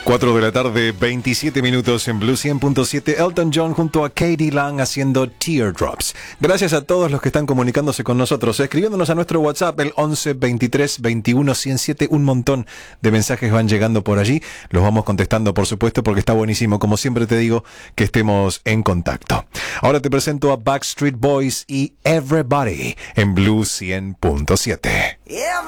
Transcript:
4 de la tarde, 27 minutos en Blue 100.7. Elton John junto a Katie Lang haciendo Teardrops. Gracias a todos los que están comunicándose con nosotros, escribiéndonos a nuestro WhatsApp, el 11 23 21 107. Un montón de mensajes van llegando por allí. Los vamos contestando, por supuesto, porque está buenísimo, como siempre te digo, que estemos en contacto. Ahora te presento a Backstreet Boys y Everybody en Blue 100.7.